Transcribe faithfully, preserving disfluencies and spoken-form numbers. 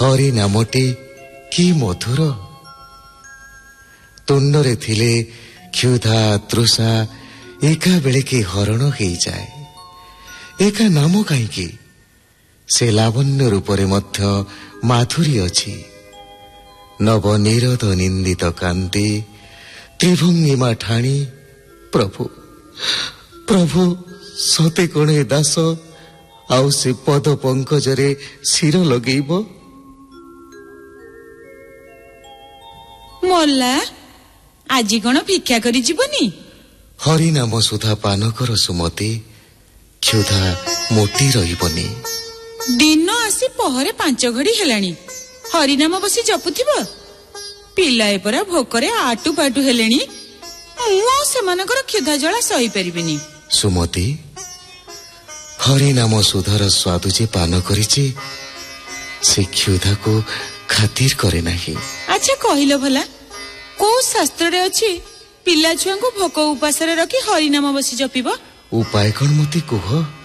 ହରି ନାମଟି କି ମଧୁର। ତୁଣ୍ଡରେ ଥିଲେ କ୍ଷୁଧା ତୃଷା ଏକା ବେଳେକେ ହରଣ ହେଇଯାଏ। ଏକା ନାମ କାହିଁକି, ସେ ଲାବଣ୍ୟ ରୂପରେ ମଧ୍ୟ ମାଧୁରୀ ଅଛି। ନବନିରୋଧ ନିନ୍ଦିତ କାନ୍ତି ତ୍ରିଭଙ୍ଗିମା ଠାଣି ପ୍ରଭୁ ପ୍ରଭୁ ସତେ କଣ ଏ ଦାସ ଆଉ ସେ ପଦ ପଙ୍କଜରେ ଶିର ଲଗେଇବ। ମଲା ଆଜି କଣ ଭିକ୍ଷା କରି ଯିବନି? ହରିନାମ ସୁଧା ପାନ କର ସୁମତି, କ୍ଷୁଧା ମୋଟି ରହିବନି। ଦିନ ଆସି ପହରେ ପାଞ୍ଚ ଘଡ଼ି ହେଲାଣି, ହରିନାମ ବସି ଜପୁଥିବ। ପିଲାଏ ପରା ଭୋକରେ ଆଟୁ ପାଟୁ ହେଲେଣି। ମୁଁ ଆଉ ସେମାନଙ୍କର କ୍ଷୁଧା ଜଳା ସହିପାରିବିନି। ସୁମତି, ହରିନାମ ସୁଧର ସ୍ୱାଦୁ ଯେ ପାନ କରିଛି, ସେ କ୍ଷୁଧାକୁ ଖାତିର କରେ ନାହିଁ। ଆଚ୍ଛା କହିଲ ଭଲା, କୋଉ ଶାସ୍ତ୍ରରେ ଅଛି ପିଲା ଛୁଆଙ୍କୁ ଭୋକ ଉପାସରେ ରଖି ହରିନାମ ବସି ଜପିବ? ଉପାୟ କଣ ମତେ କୁହ।